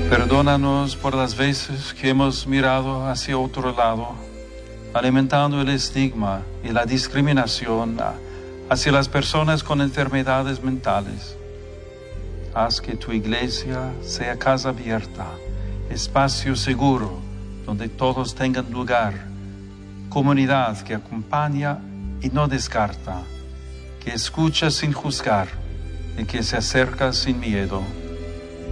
Perdónanos por las veces que hemos mirado hacia otro lado, alimentando el estigma y la discriminación hacia las personas con enfermedades mentales. Haz que tu iglesia sea casa abierta, espacio seguro donde todos tengan lugar, comunidad que acompaña y no descarta, que escucha sin juzgar y que se acerca sin miedo.